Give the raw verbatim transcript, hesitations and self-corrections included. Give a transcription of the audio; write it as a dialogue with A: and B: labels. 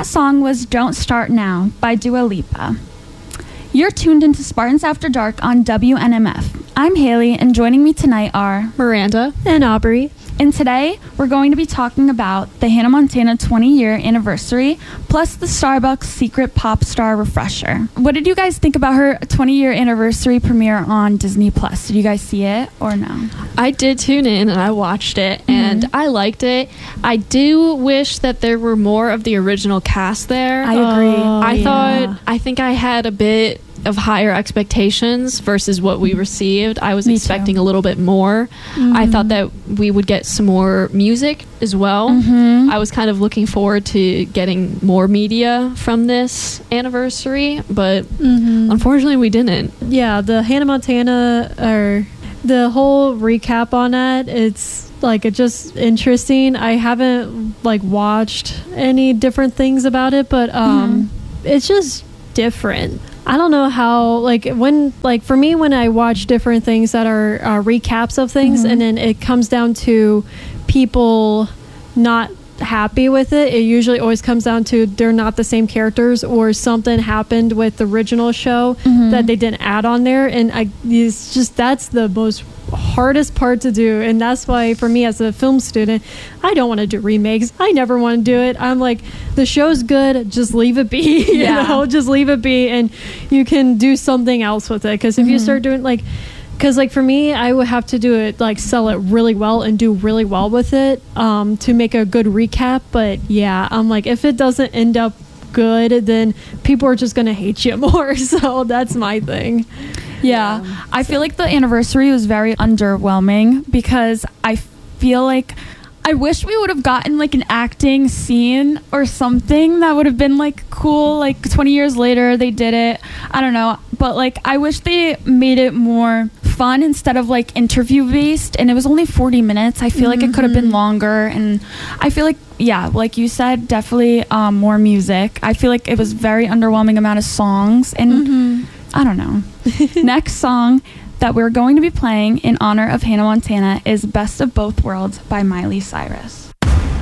A: that song was Don't Start Now by Dua Lipa. You're tuned into Spartans After Dark on W N M F. I'm Haley, and joining me tonight are
B: Miranda
C: and Aubrey.
A: And today, we're going to be talking about the Hannah Montana twenty-year anniversary, plus the Starbucks Secret Pop Star Refresher. What did you guys think about her twenty-year anniversary premiere on Disney Plus? Did you guys see it or no?
B: I did tune in and I watched it,
A: Mm-hmm.
B: and I liked it. I do wish that there were more of the original cast there.
A: I agree.
C: Oh,
B: I
C: yeah.
B: thought, I think I had a bit of higher expectations versus what we received. I was
A: Me
B: expecting
A: too.
B: a little bit more.
C: Mm-hmm.
B: I thought that we would get some more music as well.
A: Mm-hmm.
B: I was kind of looking forward to getting more media from this anniversary, but
C: Mhm.
B: unfortunately we didn't.
C: Yeah, the Hannah Montana, or the whole recap on that, it's like it's just interesting. I haven't like watched any different things about it, but um it's just different. I don't know how, like, when, like, for me, when I watch different things that are uh, recaps of things,
A: Mhm.
C: and then it comes down to people not happy with it, it usually always comes down to they're not the same characters, or something happened with the original show
A: Mhm.
C: that they didn't add on there. And I, it's just, that's the most hardest part to do. And that's why, for me as a film student, I don't want to do remakes. I never want to do it. I'm like, the show's good, just leave it be. you
A: Yeah.
C: know, just leave it be, and you can do something else with it. Because if you
A: Mhm.
C: start doing like, because like for me, I would have to do it, like sell it really well and do really well with it um, to make a good recap. But yeah, I'm like, if it doesn't end up good, then people are just gonna hate you more. So that's my thing.
A: Yeah, I feel like the anniversary was very underwhelming because I feel like I wish we would have gotten like an acting scene or something that would have been like cool. Like twenty years later, they did it. I don't know. But like, I wish they made it more fun instead of like interview based. And it was only forty minutes. I feel like it could have been longer. And I feel like, yeah, like you said, definitely um, more music. I feel like it was very underwhelming amount of songs. And I don't know. Next song that we're going to be playing in honor of Hannah Montana is Best of Both Worlds by Miley Cyrus.